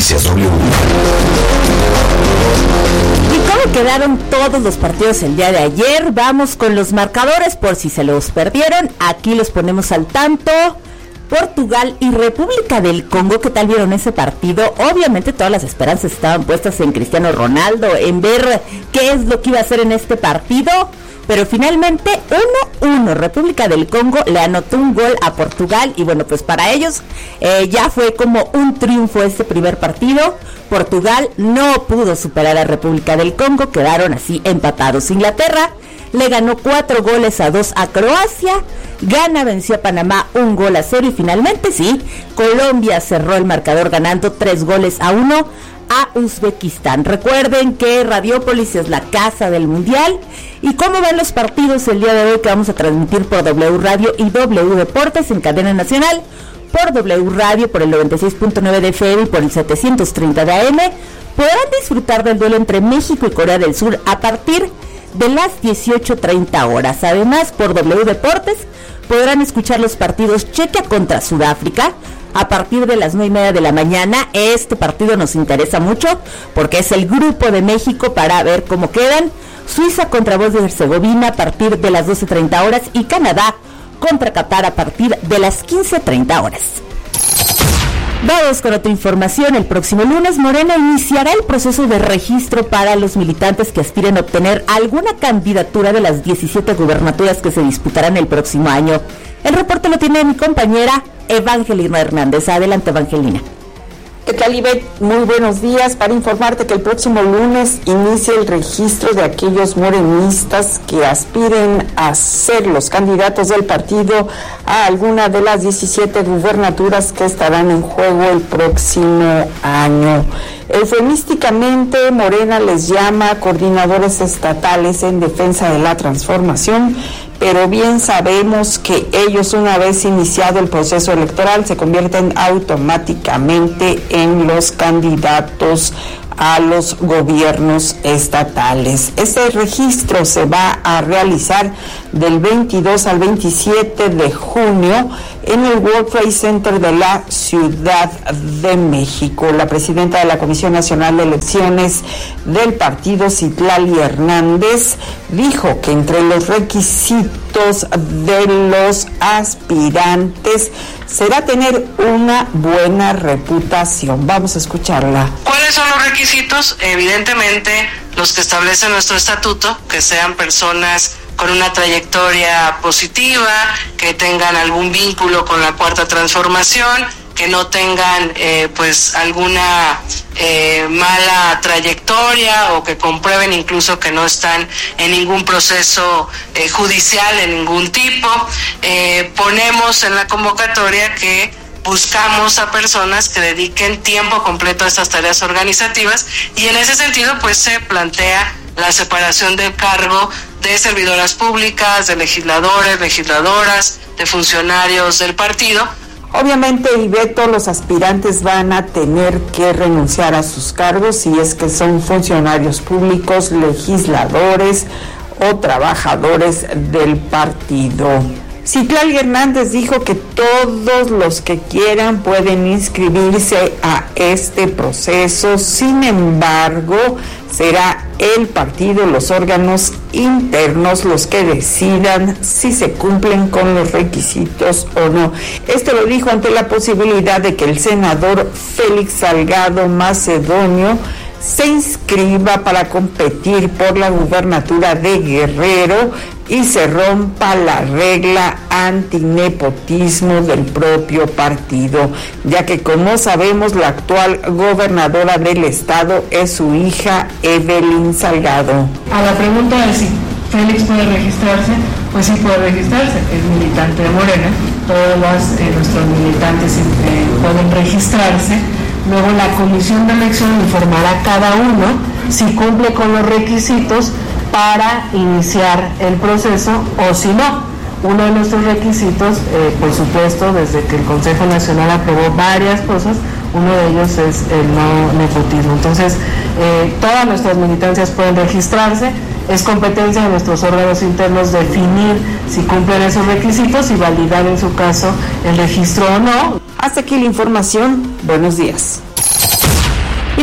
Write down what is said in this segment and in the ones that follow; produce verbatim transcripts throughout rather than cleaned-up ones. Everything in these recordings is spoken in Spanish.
Noticias W. ¿Y cómo quedaron todos los partidos el día de ayer? Vamos con los marcadores por si se los perdieron. Aquí los ponemos al tanto. Portugal y República del Congo, ¿qué tal vieron ese partido? Obviamente todas las esperanzas estaban puestas en Cristiano Ronaldo, en ver qué es lo que iba a hacer en este partido, pero finalmente uno uno, República del Congo le anotó un gol a Portugal y bueno, pues para ellos eh, ya fue como un triunfo este primer partido. Portugal no pudo superar a República del Congo, quedaron así empatados. Inglaterra le ganó cuatro goles a dos a Croacia, Ghana venció a Panamá un gol a cero y finalmente sí, Colombia cerró el marcador ganando tres goles a uno a Uzbekistán. Recuerden que Radiópolis es la casa del mundial. ¿Y cómo van los partidos el día de hoy que vamos a transmitir por W Radio y W Deportes en cadena nacional? Por W Radio, por el noventa y seis punto nueve de F M y por el setecientos treinta de A M, podrán disfrutar del duelo entre México y Corea del Sur a partir de las dieciocho treinta horas. Además, por W Deportes podrán escuchar los partidos Chequia contra Sudáfrica a partir de las nueve y media de la mañana. Este partido nos interesa mucho porque es el grupo de México para ver cómo quedan. Suiza contra Bosnia y Herzegovina a partir de las doce treinta horas y Canadá contra Qatar a partir de las quince treinta horas. Vamos con otra información. El próximo lunes Morena iniciará el proceso de registro para los militantes que aspiren a obtener alguna candidatura de las diecisiete gubernaturas que se disputarán el próximo año. El reporte lo tiene mi compañera Evangelina Hernández. Adelante, Evangelina. ¿Qué tal, Ivette? Muy buenos días. Para informarte que el próximo lunes inicia el registro de aquellos morenistas que aspiren a ser los candidatos del partido a alguna de las diecisiete gubernaturas que estarán en juego el próximo año. Eufemísticamente, Morena les llama coordinadores estatales en defensa de la transformación, pero bien sabemos que ellos, una vez iniciado el proceso electoral, se convierten automáticamente en los candidatos a los gobiernos estatales. Este registro se va a realizar del veintidós al veintisiete de junio en el World Trade Center de la Ciudad de México. La presidenta de la Comisión Nacional de Elecciones del partido, Citlali Hernández, dijo que entre los requisitos de los aspirantes será tener una buena reputación. Vamos a escucharla. ¿Cuáles son los requisitos? Evidentemente, los que establece nuestro estatuto, que sean personas con una trayectoria positiva, que tengan algún vínculo con la Cuarta Transformación, que no tengan eh, pues alguna eh, mala trayectoria o que comprueben incluso que no están en ningún proceso eh, judicial de ningún tipo. Eh, ponemos en la convocatoria que buscamos a personas que dediquen tiempo completo a estas tareas organizativas y en ese sentido pues se plantea la separación del cargo de servidoras públicas, de legisladores, legisladoras, de funcionarios del partido. Obviamente, Ivette, todos los aspirantes van a tener que renunciar a sus cargos si es que son funcionarios públicos, legisladores o trabajadores del partido. Citlali Hernández dijo que todos los que quieran pueden inscribirse a este proceso. Sin embargo, será el partido, los órganos internos los que decidan si se cumplen con los requisitos o no. Esto lo dijo ante la posibilidad de que el senador Félix Salgado Macedonio se inscriba para competir por la gubernatura de Guerrero y se rompa la regla antinepotismo del propio partido, ya que, como sabemos, la actual gobernadora del estado es su hija Evelyn Salgado. A la pregunta de si Félix puede registrarse, pues sí puede registrarse, es militante de Morena, todos eh, nuestros militantes eh, pueden registrarse. Luego la comisión de elección informará a cada uno si cumple con los requisitos para iniciar el proceso o si no. Uno de nuestros requisitos, eh, por supuesto, desde que el Consejo Nacional aprobó varias cosas, uno de ellos es el no nepotismo. Entonces, eh, todas nuestras militancias pueden registrarse, es competencia de nuestros órganos internos definir si cumplen esos requisitos y validar en su caso el registro o no. Hasta aquí la información. Buenos días.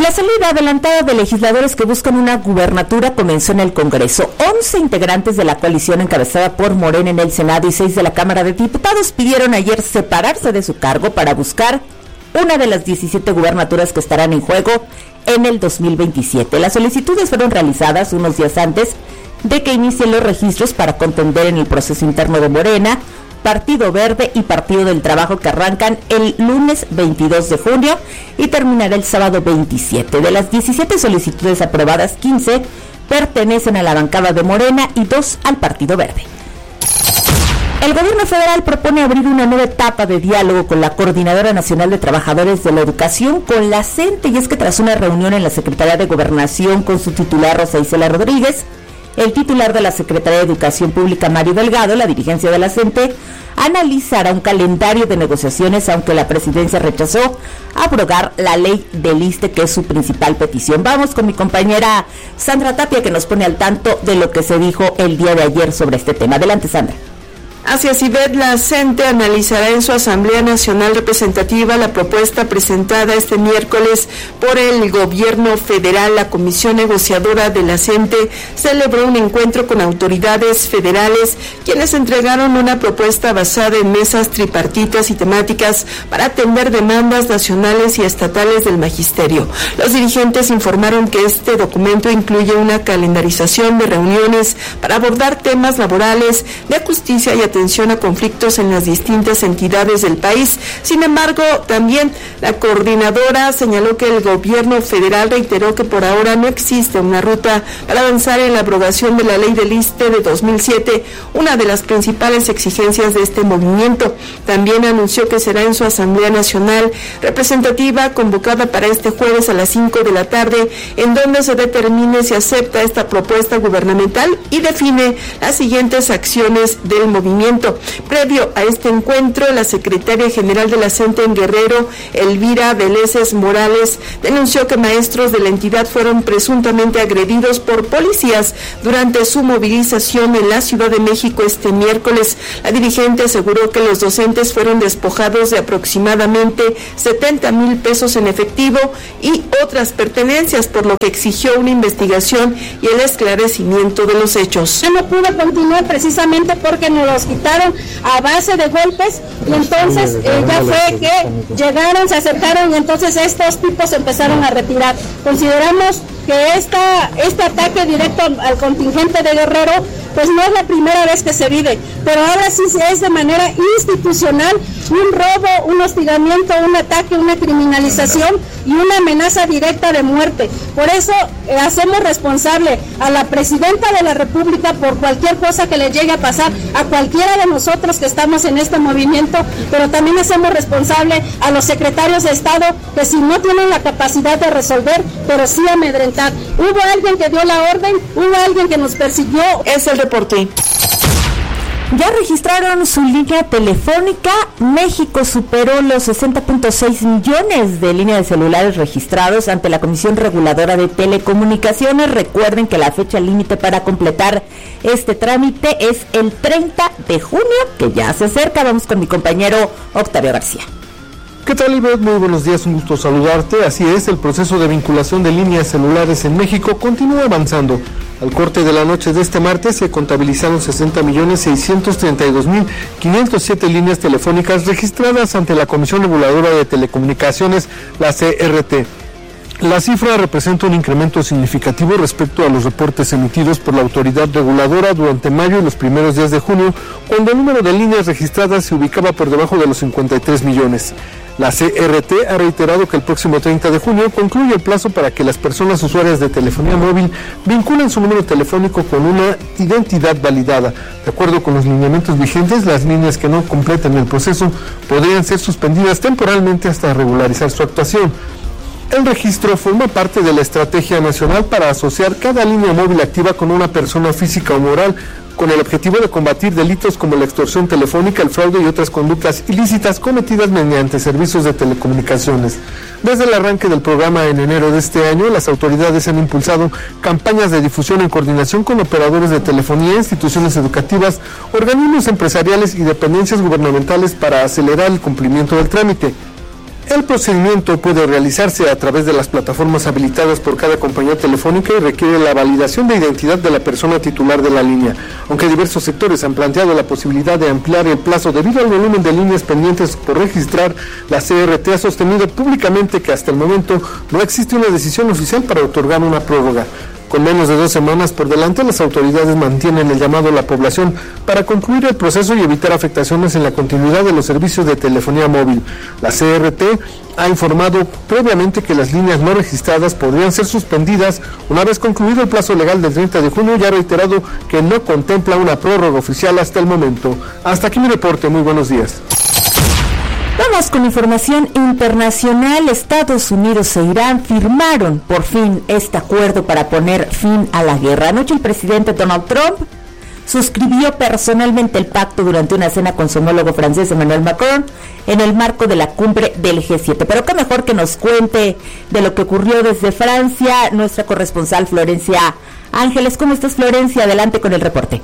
la salida adelantada de legisladores que buscan una gubernatura comenzó en el Congreso. once integrantes de la coalición encabezada por Morena en el Senado y seis de la Cámara de Diputados pidieron ayer separarse de su cargo para buscar una de las diecisiete gubernaturas que estarán en juego en el dos mil veintisiete. Las solicitudes fueron realizadas unos días antes de que inicien los registros para contender en el proceso interno de Morena, Partido Verde y Partido del Trabajo, que arrancan el lunes veintidós de junio y terminará el sábado veintisiete. De las diecisiete solicitudes aprobadas, quince pertenecen a la bancada de Morena y dos al Partido Verde. El gobierno federal propone abrir una nueva etapa de diálogo con la Coordinadora Nacional de Trabajadores de la Educación, con la CENTE, y es que tras una reunión en la Secretaría de Gobernación con su titular Rosa Isela Rodríguez, el titular de la Secretaría de Educación Pública, Mario Delgado, la dirigencia de la CENTE, analizará un calendario de negociaciones, aunque la presidencia rechazó abrogar la ley del ISSSTE, que es su principal petición. Vamos con mi compañera Sandra Tapia, que nos pone al tanto de lo que se dijo el día de ayer sobre este tema. Adelante, Sandra. Así es, Ivette, la CENTE analizará en su Asamblea Nacional Representativa la propuesta presentada este miércoles por el Gobierno Federal. La Comisión Negociadora de la CENTE celebró un encuentro con autoridades federales, quienes entregaron una propuesta basada en mesas tripartitas y temáticas para atender demandas nacionales y estatales del magisterio. Los dirigentes informaron que este documento incluye una calendarización de reuniones para abordar temas laborales, de justicia y atención a conflictos en las distintas entidades del país. Sin embargo, también la coordinadora señaló que el gobierno federal reiteró que por ahora no existe una ruta para avanzar en la abrogación de la ley del ISSSTE de dos mil siete, una de las principales exigencias de este movimiento. También anunció que será en su Asamblea Nacional Representativa, convocada para este jueves a las cinco de la tarde, en donde se determine si acepta esta propuesta gubernamental y define las siguientes acciones del movimiento. Previo a este encuentro, la secretaria general de la CENTE en Guerrero, Elvira Veleses Morales, denunció que maestros de la entidad fueron presuntamente agredidos por policías durante su movilización en la Ciudad de México este miércoles. La dirigente aseguró que los docentes fueron despojados de aproximadamente setenta mil pesos en efectivo y otras pertenencias, por lo que exigió una investigación y el esclarecimiento de los hechos. Yo no pude continuar precisamente porque nos los quitaron a base de golpes, y entonces eh, ya fue que llegaron, se acercaron y entonces estos tipos se empezaron a retirar. Consideramos que esta, este ataque directo al contingente de Guerrero pues no es la primera vez que se vive, pero ahora sí es de manera institucional un robo, un hostigamiento, un ataque, una criminalización y una amenaza directa de muerte. Por eso eh, hacemos responsable a la Presidenta de la República por cualquier cosa que le llegue a pasar a cualquiera de nosotros que estamos en este movimiento, pero también hacemos responsable a los secretarios de Estado, que si no tienen la capacidad de resolver, pero sí amedrentar. Hubo alguien que dio la orden, hubo alguien que nos persiguió. Es el reporte. Ya registraron su línea telefónica. México superó los sesenta punto seis millones de líneas de celulares registrados ante la Comisión Reguladora de Telecomunicaciones. Recuerden que la fecha límite para completar este trámite es el treinta de junio, que ya se acerca. Vamos con mi compañero Octavio García. ¿Qué tal, Ivette? Muy buenos días, un gusto saludarte. Así es, el proceso de vinculación de líneas celulares en México continúa avanzando. Al corte de la noche de este martes se contabilizaron sesenta millones seiscientos treinta y dos mil quinientos siete líneas telefónicas registradas ante la Comisión Reguladora de Telecomunicaciones, la C R T. La cifra representa un incremento significativo respecto a los reportes emitidos por la autoridad reguladora durante mayo y los primeros días de junio, cuando el número de líneas registradas se ubicaba por debajo de los cincuenta y tres millones. La C R T ha reiterado que el próximo treinta de junio concluye el plazo para que las personas usuarias de telefonía móvil vinculen su número telefónico con una identidad validada. De acuerdo con los lineamientos vigentes, las líneas que no completen el proceso podrían ser suspendidas temporalmente hasta regularizar su actuación. El registro forma parte de la estrategia nacional para asociar cada línea móvil activa con una persona física o moral, con el objetivo de combatir delitos como la extorsión telefónica, el fraude y otras conductas ilícitas cometidas mediante servicios de telecomunicaciones. Desde el arranque del programa en enero de este año, las autoridades han impulsado campañas de difusión en coordinación con operadores de telefonía, instituciones educativas, organismos empresariales y dependencias gubernamentales para acelerar el cumplimiento del trámite. El procedimiento puede realizarse a través de las plataformas habilitadas por cada compañía telefónica y requiere la validación de identidad de la persona titular de la línea, aunque diversos sectores han planteado la posibilidad de ampliar el plazo debido al volumen de líneas pendientes por registrar. La C R T ha sostenido públicamente que hasta el momento no existe una decisión oficial para otorgar una prórroga. Con menos de dos semanas por delante, las autoridades mantienen el llamado a la población para concluir el proceso y evitar afectaciones en la continuidad de los servicios de telefonía móvil. La C R T ha informado previamente que las líneas no registradas podrían ser suspendidas una vez concluido el plazo legal del treinta de junio y ha reiterado que no contempla una prórroga oficial hasta el momento. Hasta aquí mi reporte, muy buenos días. Vamos con información internacional. Estados Unidos e Irán firmaron por fin este acuerdo para poner fin a la guerra. Anoche el presidente Donald Trump suscribió personalmente el pacto durante una cena con su homólogo francés Emmanuel Macron en el marco de la cumbre del G siete. Pero qué mejor que nos cuente de lo que ocurrió desde Francia nuestra corresponsal Florencia Ángeles. ¿Cómo estás, Florencia? Adelante con el reporte.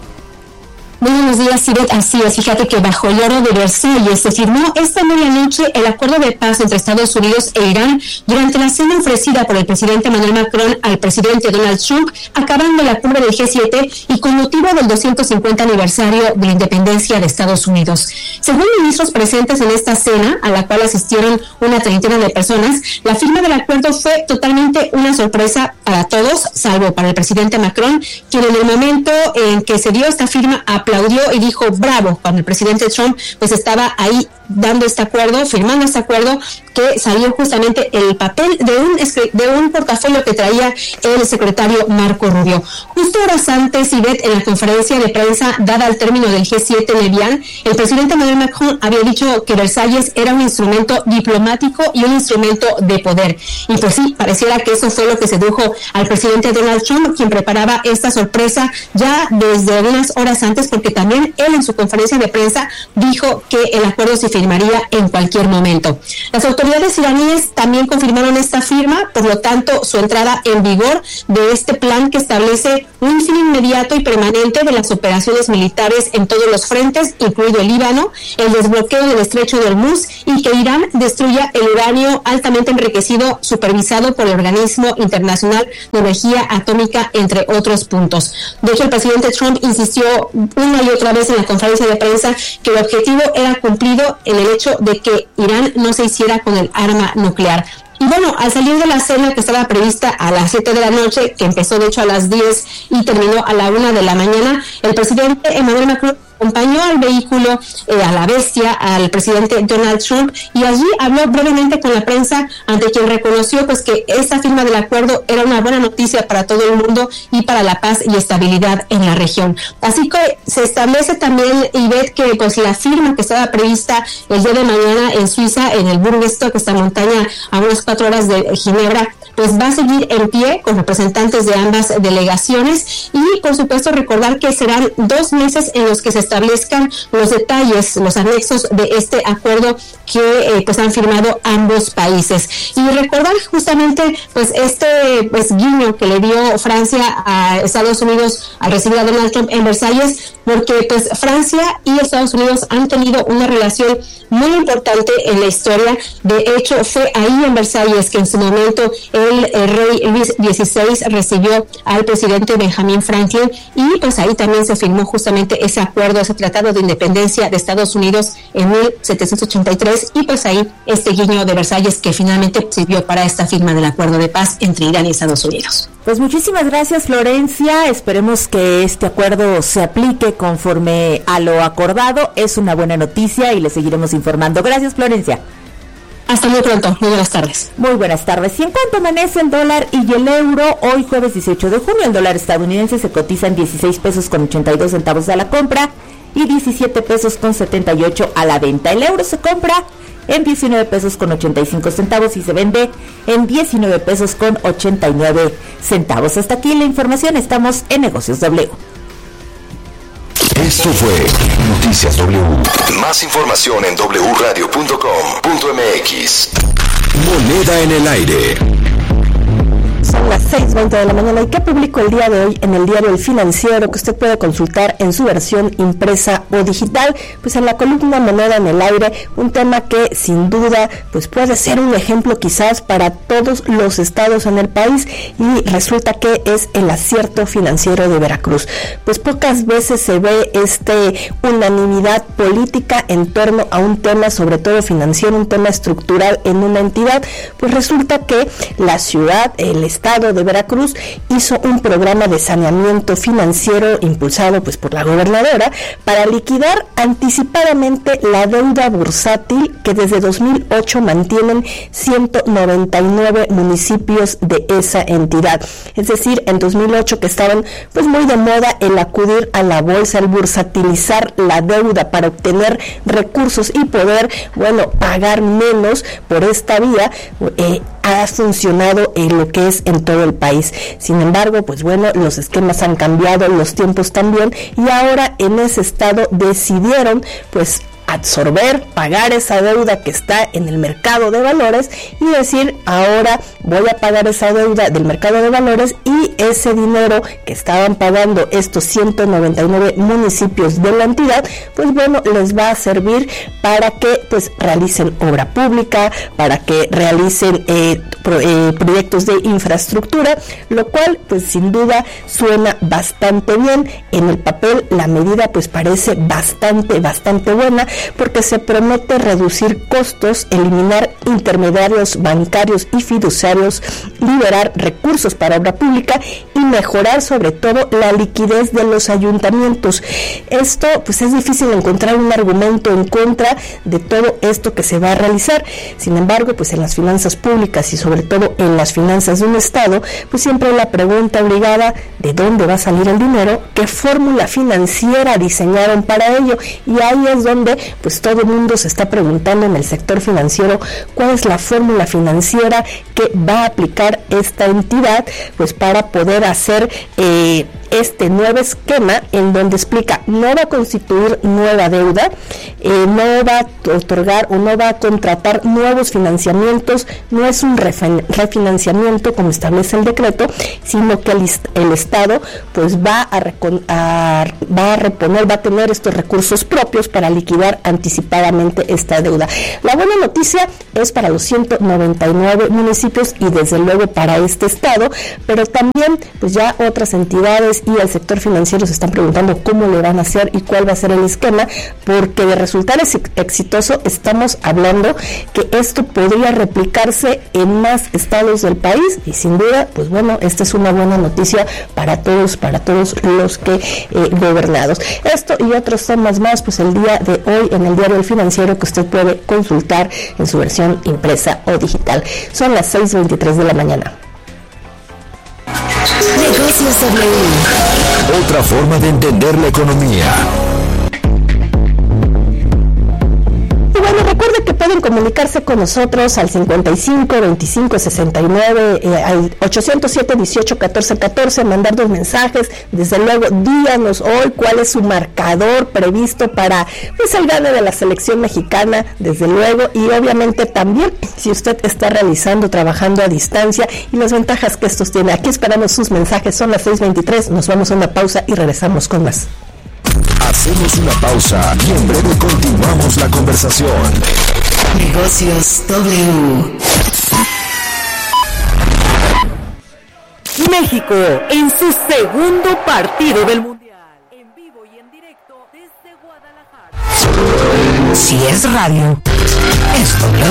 Muy buenos días, Ivette. Así es, fíjate que bajo el oro de Versalles se firmó esta medianoche el acuerdo de paz entre Estados Unidos e Irán durante la cena ofrecida por el presidente Emmanuel Macron al presidente Donald Trump, acabando la cumbre del G siete y con motivo del doscientos cincuenta aniversario de la independencia de Estados Unidos. Según ministros presentes en esta cena, a la cual asistieron una treintena de personas, la firma del acuerdo fue totalmente una sorpresa para todos, salvo para el presidente Macron, quien en el momento en que se dio esta firma aplaudió y dijo bravo cuando el presidente Trump pues estaba ahí dando este acuerdo, firmando este acuerdo, que salió justamente el papel de un de un portafolio que traía el secretario Marco Rubio. Justo horas antes, Ivette, en la conferencia de prensa dada al término del G siete en Evian, el presidente Emmanuel Macron había dicho que Versalles era un instrumento diplomático y un instrumento de poder. Y pues sí, pareciera que eso fue lo que sedujo al presidente Donald Trump, quien preparaba esta sorpresa ya desde unas horas antes, porque también él en su conferencia de prensa dijo que el acuerdo se firmaría en cualquier momento. Las autoridades iraníes también confirmaron esta firma, por lo tanto su entrada en vigor de este plan que establece un fin inmediato y permanente de las operaciones militares en todos los frentes, incluido el Líbano, el desbloqueo del estrecho de Hormuz y que Irán destruya el uranio altamente enriquecido supervisado por el Organismo Internacional de Energía Atómica, entre otros puntos. De hecho, el presidente Trump insistió una y otra vez en la conferencia de prensa que el objetivo era cumplido en el hecho de que Irán no se hiciera con el arma nuclear. Y bueno, al salir de la cena que estaba prevista a las siete de la noche, que empezó de hecho a las diez y terminó a la una de la mañana, el presidente Emmanuel Macron acompañó al vehículo, eh, a la bestia, al presidente Donald Trump, y allí habló brevemente con la prensa, ante quien reconoció pues que esta firma del acuerdo era una buena noticia para todo el mundo y para la paz y estabilidad en la región. Así que se establece también, Ivette, que pues la firma que estaba prevista el día de mañana en Suiza, en el Burgenstock, esta montaña a unas cuatro horas de Ginebra, pues va a seguir en pie con representantes de ambas delegaciones y por supuesto recordar que serán dos meses en los que se establezcan los detalles, los anexos de este acuerdo que eh, pues han firmado ambos países. Y recordar justamente pues este pues guiño que le dio Francia a Estados Unidos al recibir a Donald Trump en Versalles, porque pues Francia y Estados Unidos han tenido una relación muy importante en la historia. De hecho, fue ahí en Versalles que en su momento el, el rey Luis dieciséis recibió al presidente Benjamin Franklin y pues ahí también se firmó justamente ese acuerdo, ese tratado de independencia de Estados Unidos en mil setecientos ochenta y tres y pues ahí este guiño de Versalles que finalmente sirvió para esta firma del acuerdo de paz entre Irán y Estados Unidos. Pues muchísimas gracias, Florencia. Esperemos que este acuerdo se aplique conforme a lo acordado. Es una buena noticia y le seguiremos informando. Gracias, Florencia. Hasta muy pronto. Muy buenas tardes. Muy buenas tardes. ¿Y en cuánto amanece el dólar y el euro? Hoy jueves dieciocho de junio, el dólar estadounidense se cotiza en dieciséis pesos con ochenta y dos centavos a la compra y diecisiete pesos con setenta y ocho a la venta. El euro se compra en diecinueve pesos con ochenta y cinco centavos y se vende en diecinueve pesos con ochenta y nueve centavos. Hasta aquí la información. Estamos en Negocios W. Esto fue Noticias W. Más información en doble u radio punto com punto m x. Moneda en el aire. Son las seis veinte de la mañana. ¿Y qué publicó el día de hoy en el diario El Financiero, que usted puede consultar en su versión impresa o digital? Pues en la columna Moneda en el Aire, un tema que sin duda pues puede ser un ejemplo quizás para todos los estados en el país, y resulta que es el acierto financiero de Veracruz. Pues pocas veces se ve este unanimidad política en torno a un tema, sobre todo financiero, un tema estructural en una entidad. Pues resulta que la ciudad, el estado de Veracruz, hizo un programa de saneamiento financiero impulsado pues por la gobernadora para liquidar anticipadamente la deuda bursátil que desde dos mil ocho mantienen ciento noventa y nueve municipios de esa entidad. Es decir, en dos mil ocho, que estaban pues muy de moda el acudir a la bolsa, el bursatilizar la deuda para obtener recursos y poder, bueno, pagar menos por esta vía, eh, ha funcionado en lo que es en todo el país. Sin embargo, pues bueno, los esquemas han cambiado, los tiempos también, y ahora en ese estado decidieron pues absorber, pagar esa deuda que está en el mercado de valores y decir, ahora voy a pagar esa deuda del mercado de valores, y ese dinero que estaban pagando estos ciento noventa y nueve municipios de la entidad, pues bueno, les va a servir para que pues realicen obra pública, para que realicen eh, pro, eh, proyectos de infraestructura, lo cual pues sin duda suena bastante bien. En el papel la medida pues parece bastante, bastante buena, porque se promete reducir costos, eliminar intermediarios bancarios y fiduciarios, liberar recursos para obra pública y mejorar sobre todo la liquidez de los ayuntamientos. Esto pues es difícil encontrar un argumento en contra de todo esto que se va a realizar. Sin embargo, pues en las finanzas públicas y sobre todo en las finanzas de un estado, pues siempre la pregunta obligada: ¿de dónde va a salir el dinero? ¿Qué fórmula financiera diseñaron para ello? Y ahí es donde pues todo el mundo se está preguntando en el sector financiero cuál es la fórmula financiera que va a aplicar esta entidad pues para poder hacer eh, este nuevo esquema, en donde explica: no va a constituir nueva deuda, eh, no va a otorgar o no va a contratar nuevos financiamientos, no es un refinanciamiento como establece el decreto, sino que el, el Estado pues va a, recon, a, va a reponer, va a tener estos recursos propios para liquidar anticipadamente esta deuda. La buena noticia es para los ciento noventa y nueve municipios y desde luego para este estado, pero también pues ya otras entidades y el sector financiero se están preguntando cómo le van a hacer y cuál va a ser el esquema, porque de resultar exitoso estamos hablando que esto podría replicarse en más estados del país, y sin duda pues bueno, esta es una buena noticia para todos, para todos los que eh, gobernados. Esto y otros temas más pues el día de hoy en el diario El Financiero, que usted puede consultar en su versión impresa o digital. Son las seis veintitrés de la mañana. Negocios W. Otra forma de entender la economía. Y bueno, recuerde que pueden comunicarse con nosotros al cincuenta y cinco, veinticinco, sesenta y nueve, eh, al ochocientos siete, dieciocho, catorce, catorce, mandarnos mensajes. Desde luego, díganos hoy cuál es su marcador previsto para pues el gane de la selección mexicana, desde luego, y obviamente también si usted está realizando, trabajando a distancia, y las ventajas que estos tienen. Aquí esperamos sus mensajes. Son las seis veintitrés, nos vamos a una pausa y regresamos con más. Hacemos una pausa y en breve continuamos la conversación. Negocios W. México en su segundo partido del Mundial. En vivo y en directo desde Guadalajara. Si es radio, es W.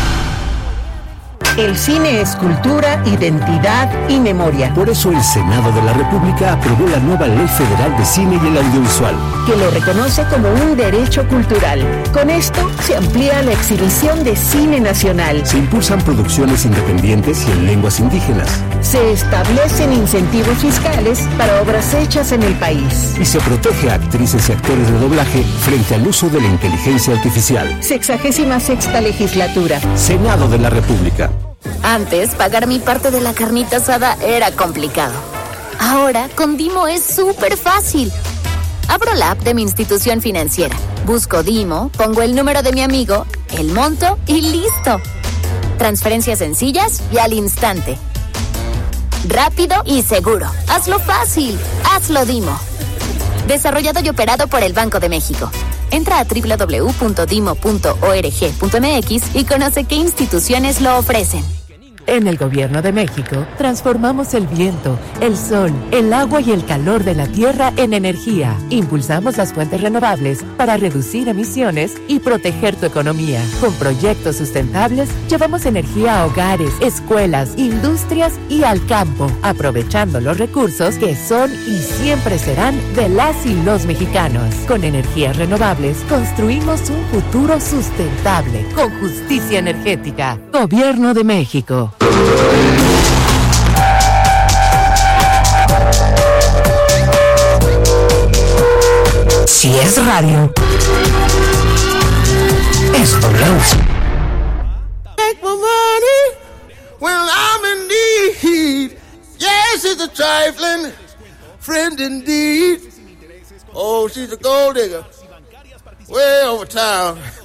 El cine es cultura, identidad y memoria. Por eso el Senado de la República aprobó la nueva Ley Federal de Cine y el Audiovisual, que lo reconoce como un derecho cultural. Con esto se amplía la exhibición de cine nacional. Se impulsan producciones independientes y en lenguas indígenas. Se establecen incentivos fiscales para obras hechas en el país. Y se protege a actrices y actores de doblaje frente al uso de la inteligencia artificial. Sexagésima sexta legislatura. Senado de la República. Antes, pagar mi parte de la carnita asada era complicado. Ahora, con Dimo es súper fácil. Abro la app de mi institución financiera, busco Dimo, pongo el número de mi amigo, el monto y listo. Transferencias sencillas y al instante. rápido y seguro. Hazlo fácil. Hazlo Dimo. Desarrollado y operado por el Banco de México. Entra a doble u doble u doble u punto dimo punto org punto m x y conoce qué instituciones lo ofrecen. En el Gobierno de México, transformamos el viento, el sol, el agua y el calor de la tierra en energía. Impulsamos las fuentes renovables para reducir emisiones y proteger tu economía. Con proyectos sustentables, llevamos energía a hogares, escuelas, industrias y al campo, aprovechando los recursos que son y siempre serán de las y los mexicanos. Con energías renovables, construimos un futuro sustentable, con justicia energética. Gobierno de México. Si es radio, es W. Take my money when I'm in need. Yes, it's a trifling friend indeed. Oh, she's a gold digger way over town.